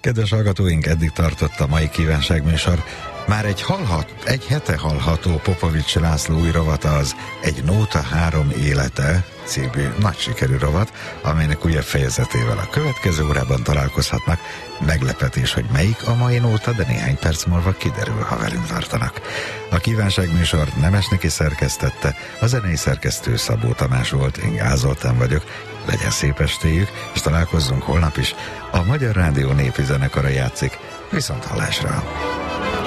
Kedves hallgatóink, eddig tartott a mai kívánságműsor. Már egy hete hallható Popovics László új rovata az Egy nóta 3 élete című nagy sikerű rovat, amelynek újabb fejezetével a következő órában találkozhatnak. Meglepetés, hogy melyik a mai nóta, de néhány perc múlva kiderül, ha velünk tartanak. A kívánságműsor Nemesniki szerkesztette, a zenei szerkesztő Szabó Tamás volt, én Gál Zoltán vagyok. Legyen szép estéjük, és találkozzunk holnap is. A Magyar Rádió népi zenekara játszik. Viszont hallásra!